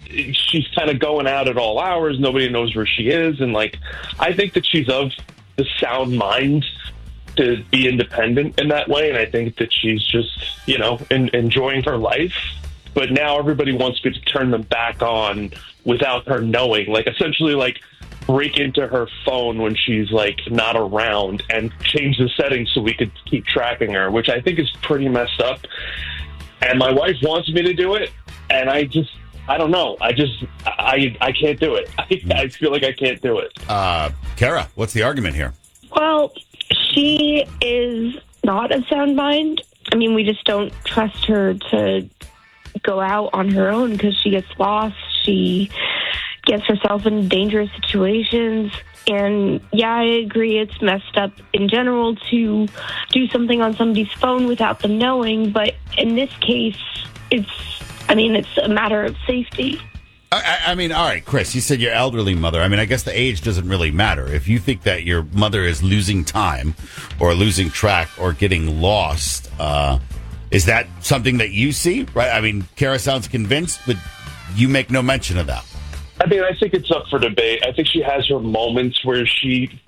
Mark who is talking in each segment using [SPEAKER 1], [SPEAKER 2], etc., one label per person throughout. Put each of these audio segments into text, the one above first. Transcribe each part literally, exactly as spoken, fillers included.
[SPEAKER 1] she's kind of going out at all hours. Nobody knows where she is. And, like, I think that she's of the sound mind to be independent in that way. And I think that she's just, you know, in, enjoying her life. But now everybody wants me to turn them back on without her knowing. Like, essentially, like, break into her phone when she's, like, not around and change the settings so we could keep tracking her, which I think is pretty messed up. And my wife wants me to do it, and I just, I don't know. I just, I I can't do it. I, I feel like I can't do it.
[SPEAKER 2] Uh, Kara, what's the argument here?
[SPEAKER 3] Well, she is not of sound mind. I mean, we just don't trust her to go out on her own because she gets lost. She gets herself in dangerous situations. And yeah, I agree it's messed up in general to do something on somebody's phone without them knowing. But in this case, it's, I mean, it's a matter of safety.
[SPEAKER 2] I, I mean, all right, Chris, you said your elderly mother. I mean, I guess the age doesn't really matter. If you think that your mother is losing time or losing track or getting lost, uh, is that something that you see? Right? I mean, Kara sounds convinced, but you make no mention of that.
[SPEAKER 1] I mean, I think it's up for debate. I think she has her moments where she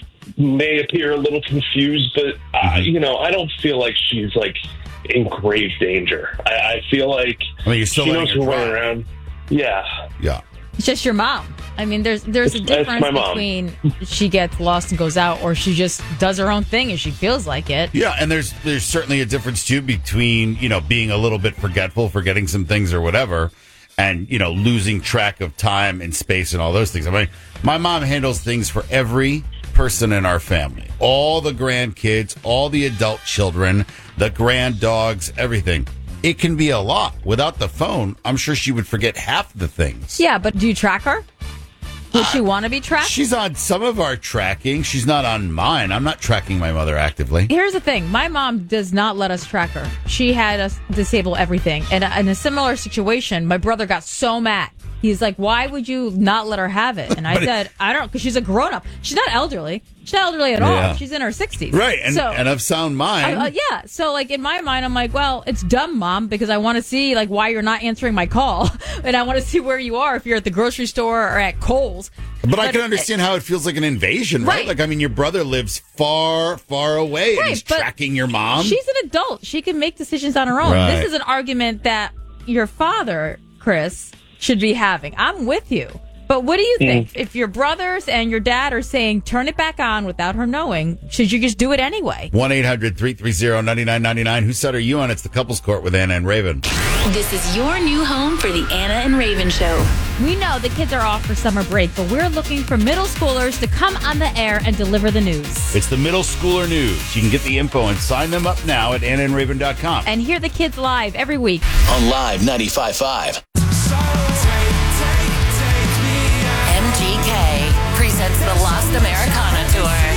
[SPEAKER 1] may appear a little confused, but, uh, mm-hmm. you know, I don't feel like she's, like, in grave danger. I, I feel like
[SPEAKER 2] I mean, you're still
[SPEAKER 1] she knows her way
[SPEAKER 2] drive.
[SPEAKER 1] around. Yeah.
[SPEAKER 2] Yeah.
[SPEAKER 4] It's just your mom. I mean, there's there's a
[SPEAKER 1] It's-
[SPEAKER 4] difference
[SPEAKER 1] it's my mom.
[SPEAKER 4] between she gets lost and goes out, or she just does her own thing and she feels like it.
[SPEAKER 2] Yeah, and there's there's certainly a difference, too, between, you know, being a little bit forgetful, forgetting some things or whatever, and, you know, losing track of time and space and all those things. I mean, my mom handles things for every person in our family. All the grandkids, all the adult children, the grand dogs, everything. It can be a lot. Without the phone, I'm sure she would forget half the things.
[SPEAKER 4] Yeah, but do you track her? Would she want to be tracked?
[SPEAKER 2] She's on some of our tracking. She's not on mine. I'm not tracking my mother actively.
[SPEAKER 4] Here's the thing. My mom does not let us track her. She had us disable everything. And in a similar situation, my brother got so mad. He's like, why would you not let her have it? And I said, I don't, because she's a grown-up. She's not elderly. She's not elderly at
[SPEAKER 2] Yeah.
[SPEAKER 4] all. She's in her sixties.
[SPEAKER 2] Right, and,
[SPEAKER 4] so,
[SPEAKER 2] and of sound mind.
[SPEAKER 4] Uh, uh, yeah. So, like, in my mind, I'm like, well, it's dumb, Mom, because I want to see, like, why you're not answering my call. And I want to see where you are if you're at the grocery store or at Kohl's.
[SPEAKER 2] But, but I can understand how it feels like an invasion, right?
[SPEAKER 4] Right.
[SPEAKER 2] Like, I mean, your brother lives far, far away, and
[SPEAKER 4] Right,
[SPEAKER 2] he's
[SPEAKER 4] but
[SPEAKER 2] tracking your mom.
[SPEAKER 4] She's an adult. She can make decisions on her own.
[SPEAKER 2] Right.
[SPEAKER 4] This is an argument that your father, Chris, should be having. I'm with you. But what do you think? Mm. If your brothers and your dad are saying, turn it back on without her knowing, should you just do it anyway?
[SPEAKER 2] one eight hundred three three zero nine nine nine nine. Whose side are you on? It's the Couples Court with Anna and Raven.
[SPEAKER 5] This is your new home for the Anna and Raven Show.
[SPEAKER 4] We know the kids are off for summer break, but we're looking for middle schoolers to come on the air and deliver the news.
[SPEAKER 2] It's the Middle Schooler News. You can get the info and sign them up now at anna and raven dot com.
[SPEAKER 4] And hear the kids live every week.
[SPEAKER 6] On Live ninety-five point five.
[SPEAKER 5] M G K presents the Lost Americana Tour.